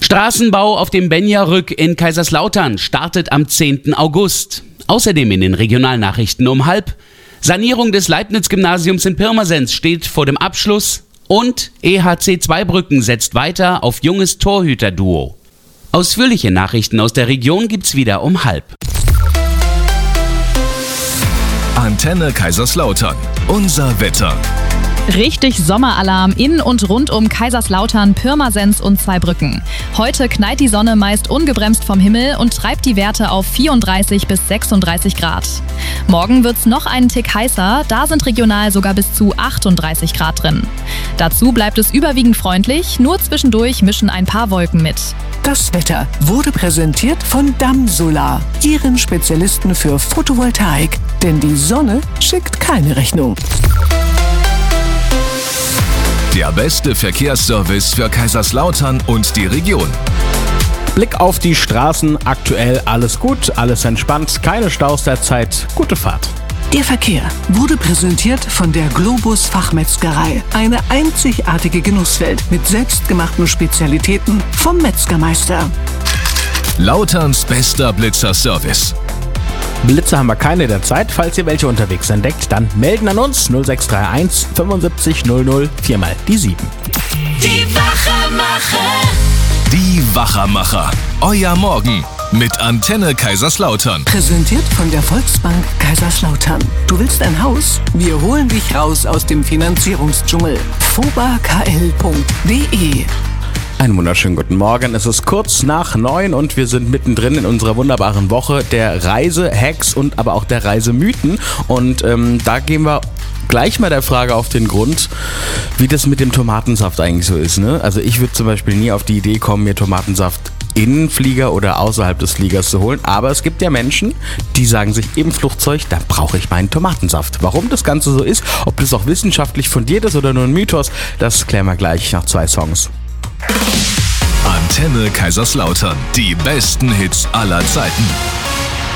Straßenbau auf dem Benja-Rück in Kaiserslautern startet am 10. August. Außerdem in den Regionalnachrichten um 12:30. Sanierung des Leibniz-Gymnasiums in Pirmasens steht vor dem Abschluss. Und EHC Zweibrücken setzt weiter auf junges Torhüterduo. Ausführliche Nachrichten aus der Region gibt's wieder um 12:30. Antenne Kaiserslautern. Unser Wetter. Richtig Sommeralarm in und rund um Kaiserslautern, Pirmasens und Zweibrücken. Heute knallt die Sonne meist ungebremst vom Himmel und treibt die Werte auf 34 bis 36 Grad. Morgen wird's noch einen Tick heißer, da sind regional sogar bis zu 38 Grad drin. Dazu bleibt es überwiegend freundlich, nur zwischendurch mischen ein paar Wolken mit. Das Wetter wurde präsentiert von Damsolar, Ihren Spezialisten für Photovoltaik. Denn die Sonne schickt keine Rechnung. Der beste Verkehrsservice für Kaiserslautern und die Region. Blick auf die Straßen, aktuell alles gut, alles entspannt, keine Staus derzeit, gute Fahrt. Der Verkehr wurde präsentiert von der Globus Fachmetzgerei. Eine einzigartige Genusswelt mit selbstgemachten Spezialitäten vom Metzgermeister. Lauterns bester Blitzerservice. Blitze haben wir keine derzeit. Falls ihr welche unterwegs entdeckt, dann melden an uns 0631 75 00 4 die 7. Die Wachermacher. Die Wachermacher. Euer Morgen mit Antenne Kaiserslautern. Präsentiert von der Volksbank Kaiserslautern. Du willst ein Haus? Wir holen dich raus aus dem Finanzierungsdschungel. fobakl.de. Einen wunderschönen guten Morgen. Es ist kurz nach 9 und wir sind mittendrin in unserer wunderbaren Woche der Reise-Hacks und aber auch der Reisemythen. Und da gehen wir gleich mal der Frage auf den Grund, wie das mit dem Tomatensaft eigentlich so ist. Ne? Also ich würde zum Beispiel nie auf die Idee kommen, mir Tomatensaft in den Flieger oder außerhalb des Fliegers zu holen. Aber es gibt ja Menschen, die sagen sich im Flugzeug, da brauche ich meinen Tomatensaft. Warum das Ganze so ist, ob das auch wissenschaftlich fundiert ist oder nur ein Mythos, das klären wir gleich nach 2 Songs. Antenne Kaiserslautern. Die besten Hits aller Zeiten.